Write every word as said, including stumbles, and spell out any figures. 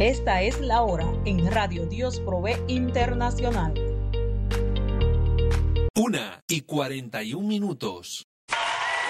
Esta es la hora en Radio Dios Provee Internacional. Una y cuarenta y un minutos.